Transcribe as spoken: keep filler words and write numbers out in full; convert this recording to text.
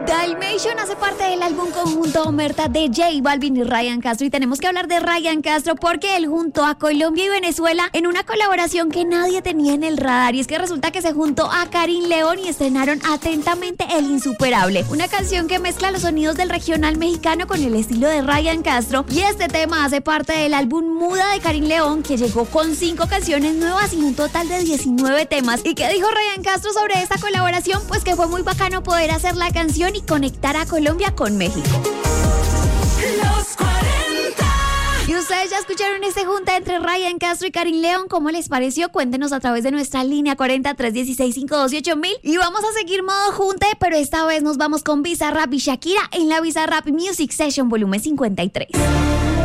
Dalmatian hace parte del álbum conjunto Omerta de J Balvin y Ryan Castro, y tenemos que hablar de Ryan Castro porque él juntó a Colombia y Venezuela en una colaboración que nadie tenía en el radar, y es que resulta que se juntó a Karin León y estrenaron Atentamente El Insuperable, una canción que mezcla los sonidos del regional mexicano con el estilo de Ryan Castro, y este tema hace parte del álbum Muda de Karin León, que llegó con cinco canciones nuevas y un total de diecinueve temas. ¿Y qué dijo Ryan Castro sobre esta colaboración? Pues que fue muy bacano poder hacer la canción y conectar a Colombia con México. Los cuarenta. Y ustedes ya escucharon este junta entre Ryan Castro y Karin León. ¿Cómo les pareció? Cuéntenos a través de nuestra línea cuarenta, tres dieciséis, cinco dos ocho mil. Y vamos a seguir modo junte, pero esta vez nos vamos con Bizarrap y Shakira en la Bizarrap Music Session volumen cincuenta y tres.